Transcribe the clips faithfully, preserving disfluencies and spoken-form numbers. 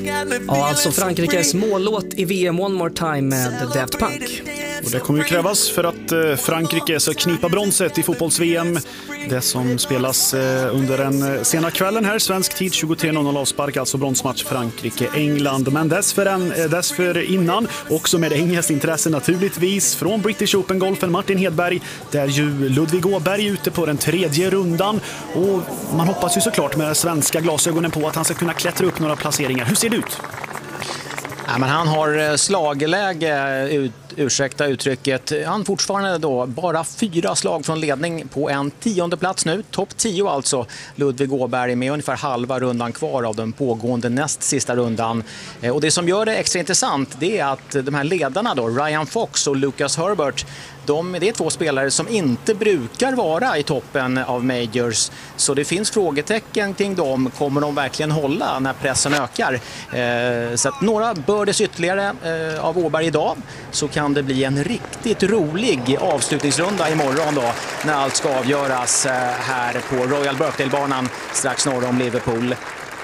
Ja, alltså Frankrikes mållåt i V M One More Time med Daft Punk. Och det kommer ju krävas för att Frankrike ska knipa bronset i fotbolls-V M. Det som spelas under den sena kvällen här, svensk tid tjugotre noll noll avspark, alltså bronsmatch Frankrike-England. Men dessför, dessför innan, också med engelskt intresse naturligtvis, från British Open-golfen Martin Hedberg, där ju Ludvig Åberg är ute på den tredje rundan. Och man hoppas ju såklart med svenska glasögonen på att han ska kunna klättra upp några placeringar. Hur ser det ut? Ja, men han har slagläge, ut, ursäkta uttrycket. Han fortfarande då bara fyra slag från ledning på en tionde plats nu. Topp tio alltså. Ludvig Åberg med ungefär halva rundan kvar av den pågående näst sista rundan. Och det som gör det extra intressant, det är att de här ledarna då, Ryan Fox och Lucas Herbert, de, det är två spelare som inte brukar vara i toppen av majors. Så det finns frågetecken kring dem. Kommer de verkligen hålla när pressen ökar? Eh, så att några bördes ytterligare eh, av Åberg idag. Så kan det bli en riktigt rolig avslutningsrunda imorgon då, när allt ska avgöras eh, här på Royal Birkdale-banan strax norr om Liverpool.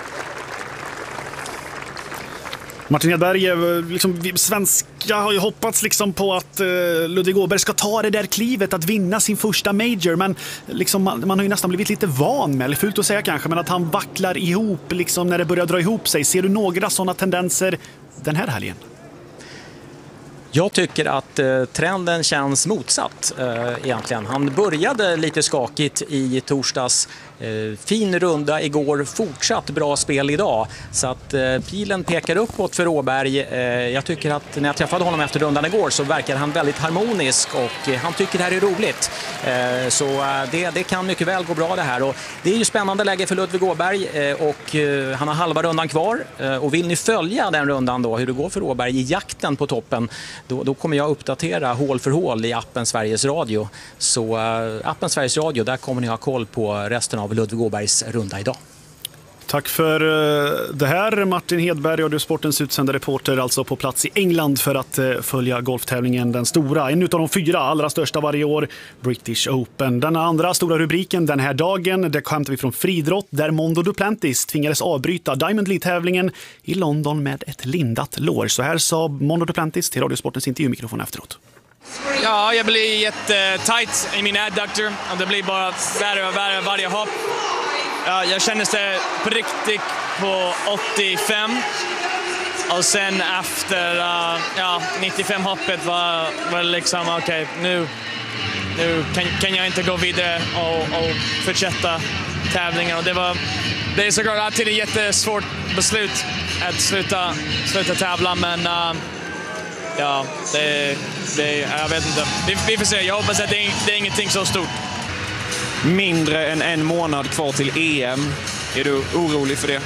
Martin Hedberg, liksom, vi svenska har ju hoppats liksom på att uh, Ludvig Åberg ska ta det där klivet att vinna sin första major, men liksom, man, man har ju nästan blivit lite van med, eller fult att säga kanske, men att han vacklar ihop liksom, när det börjar dra ihop sig. Ser du några sådana tendenser den här helgen? Jag tycker att eh, trenden känns motsatt eh, egentligen. Han började lite skakigt i torsdags. Eh, fin runda igår, fortsatt bra spel idag. Så att eh, pilen pekar uppåt för Åberg. Eh, jag tycker att när jag träffade honom efter rundan igår så verkar han väldigt harmonisk och eh, han tycker det här är roligt. Eh, så eh, det, det kan mycket väl gå bra det här. Och det är ju spännande läge för Ludvig Åberg eh, och eh, han har halva rundan kvar. Eh, och vill ni följa den rundan då, hur det går för Åberg i jakten på toppen, Då, då kommer jag uppdatera hål för hål i appen Sveriges Radio. Så äh, appen Sveriges Radio, där kommer ni ha koll på resten av Ludvig Åbergs runda idag. Tack för uh, det här, Martin Hedberg, och du sportens utsända reporter alltså på plats i England för att uh, följa golftävlingen, den stora, en utav de fyra allra största varje år, British Open. Den andra stora rubriken den här dagen, det hämtar vi från friidrott, där Mondo Duplantis tvingades avbryta Diamond League-tävlingen i London med ett lindat lår. Så här sa Mondo Duplantis till Radiosportens intervjumikrofon efteråt. Ja, jag blir jättetight i min adductor och det blir bara värre och värre varje hopp. Ja, jag kände det på riktigt på åttiofem och sen efter uh, ja, nittiofem hoppet var, var det liksom okej, okay, nu, nu kan, kan jag inte gå vidare och, och fortsätta tävlingen. Och det, var, det är såklart alltid ett jättesvårt beslut att sluta, sluta tävla, men uh, ja, det, det, jag vet inte. Vi, vi får se, jag hoppas att det är, det är ingenting så stort. Mindre än en månad kvar till E M. Är du orolig för det?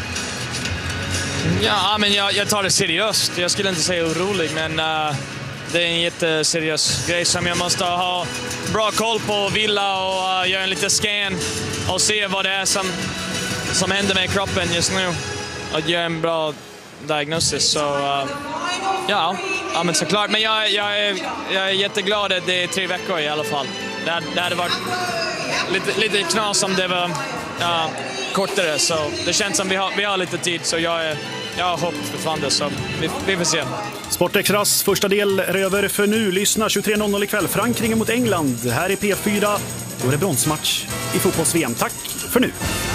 Ja, men jag, jag tar det seriöst. Jag skulle inte säga orolig, men uh, det är en jätteseriös grej som jag måste ha bra koll på, vila och uh, göra en liten scan och se vad det är som, som händer med kroppen just nu och göra en bra diagnosis. Så uh, ja, ja, men såklart. Men jag, jag, är, jag är jätteglad att det är tre veckor i alla fall. Det, det hade varit lite, lite knas om det var ja, kortare, så det känns som vi har, vi har lite tid, så jag, är, jag har hopp fortfarande, så vi, vi får se. Sportextras första del är över för nu. Lyssna tjugotre noll noll ikväll, Frankrike mot England. Här är P fyra, då är det bronsmatch i fotbolls-V M. Tack för nu!